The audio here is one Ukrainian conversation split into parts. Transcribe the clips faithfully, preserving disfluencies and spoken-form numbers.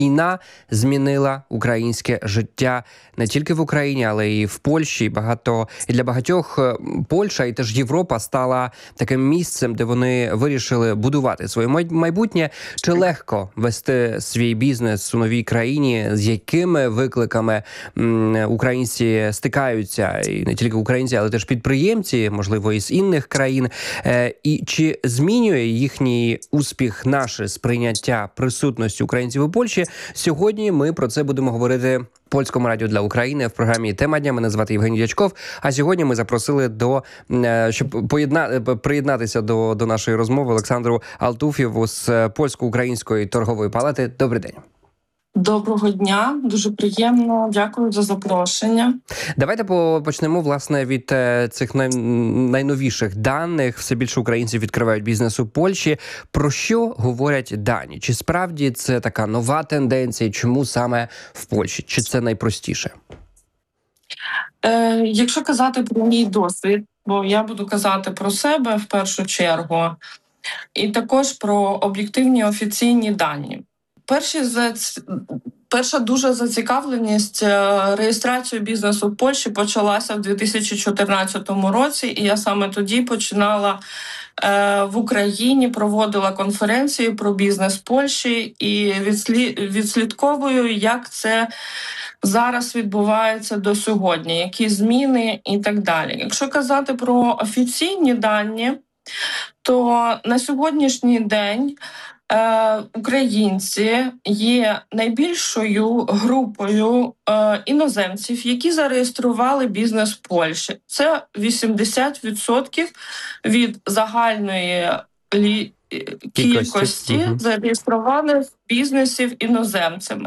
війна змінила українське життя не тільки в Україні, але й в Польщі. Багато і для багатьох Польща і теж Європа стала таким місцем, де вони вирішили будувати своє майбутнє. Чи легко вести свій бізнес у новій країні? З якими викликами українці стикаються? І не тільки українці, але теж підприємці, можливо, із інших країн. І чи змінює їхній успіх наше сприйняття присутності українців у Польщі? Сьогодні ми про це будемо говорити в Польському радіо для України в програмі «Тема дня». Мене звати Євгеній Дячков. А сьогодні ми запросили до, щоб поєдна, приєднатися до, до нашої розмови Олександру Алтуф'єву з Польсько-Української торгової палати. Добрий день. Доброго дня, дуже приємно, дякую за запрошення. Давайте почнемо, власне, від цих най... найновіших даних. Все більше українців відкривають бізнес у Польщі. Про що говорять дані? Чи справді це така нова тенденція? Чому саме в Польщі? Чи це найпростіше? Е, якщо казати про мій досвід, бо я буду казати про себе в першу чергу, і також про об'єктивні офіційні дані. Перші зац... Перша дуже зацікавленість реєстрацією бізнесу в Польщі почалася в дві тисячі чотирнадцятому році, і я саме тоді починала е, в Україні, проводила конференції про бізнес в Польщі і відслід... відслідковую, як це зараз відбувається до сьогодні, які зміни і так далі. Якщо казати про офіційні дані, то на сьогоднішній день українці є найбільшою групою е, іноземців, які зареєстрували бізнес в Польщі. Це вісімдесят відсотків від загальної лі... кількості, кількості угу. зареєстрованих бізнесів іноземцями.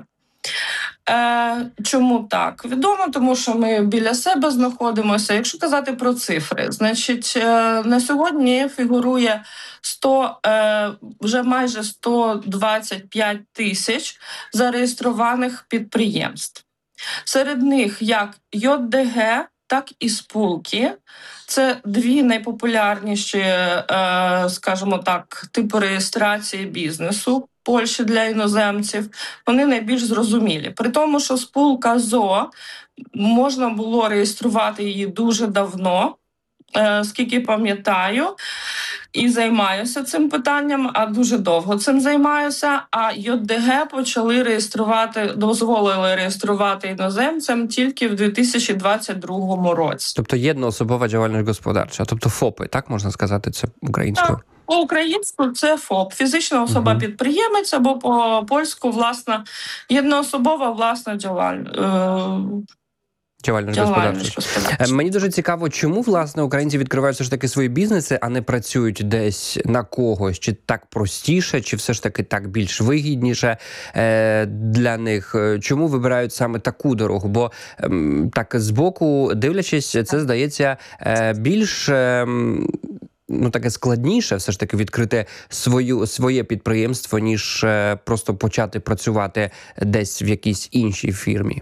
Е, чому так? Відомо, тому що ми біля себе знаходимося. Якщо казати про цифри, значить, е, на сьогодні фігурує сто, е, вже майже сто двадцять п'ять тисяч зареєстрованих підприємств. Серед них як ЙОДГ, так і спілки. Це дві найпопулярніші, е, скажімо так, типи реєстрації бізнесу в Польщі для іноземців. Вони найбільш зрозумілі. При тому, що спілка ЗО, можна було реєструвати її дуже давно, е, скільки пам'ятаю, і займаюся цим питанням, а дуже довго цим займаюся. А ЙОДГ почали реєструвати, дозволили реєструвати іноземцям тільки в дві тисячі двадцять другому році. Тобто єдноособова діяльність господарча, тобто ФОПи, так можна сказати це українською? Так, по-українську це ФОП, фізична особа-підприємець, uh-huh. або по-польську, власна, єдноособова власна діяльність. Діяльність господарча. Мені дуже цікаво, чому, власне, українці відкривають все ж таки свої бізнеси, а не працюють десь на когось. Чи так простіше, чи все ж таки так більш вигідніше е, для них? Чому вибирають саме таку дорогу? Бо е, так збоку дивлячись, це здається е, більш... Е, ну, таке складніше все ж таки відкрити свою, своє підприємство, ніж е, просто почати працювати десь в якійсь іншій фірмі.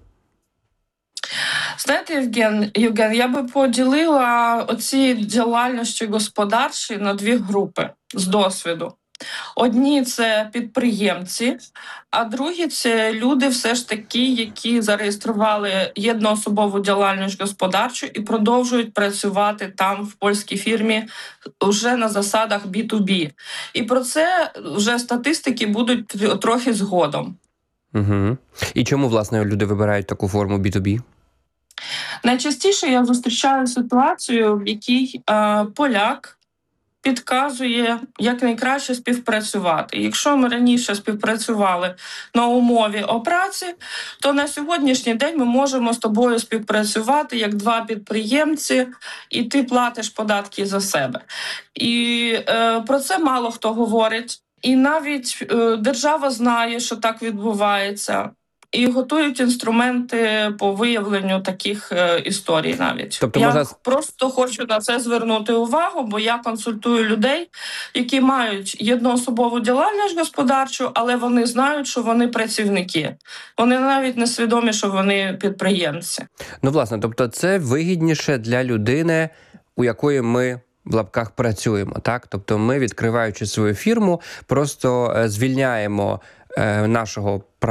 Знаєте, Євген, Євген, я би поділила оці діяльності господарчі на дві групи з досвіду. Одні – це підприємці, а другі – це люди все ж таки, які зареєстрували єдноособову діяльність господарчу і продовжують працювати там в польській фірмі вже на засадах бі ту бі. І про це вже статистики будуть трохи згодом. Угу. І чому, власне, люди вибирають таку форму бі ту бі? Найчастіше я зустрічаю ситуацію, в якій е, поляк підказує, як найкраще співпрацювати. Якщо ми раніше співпрацювали на умові о праці, то на сьогоднішній день ми можемо з тобою співпрацювати як два підприємці, і ти платиш податки за себе. І е, про це мало хто говорить. І навіть е, держава знає, що так відбувається. І готують інструменти по виявленню таких е, історій навіть. Тобто, я можна... просто хочу на це звернути увагу, бо я консультую людей, які мають єдноособову діяльність господарчу, але вони знають, що вони працівники. Вони навіть не свідомі, що вони підприємці. Ну, власне, тобто це вигідніше для людини, у якої ми в лапках працюємо, так? Тобто ми, відкриваючи свою фірму, просто звільняємо нашого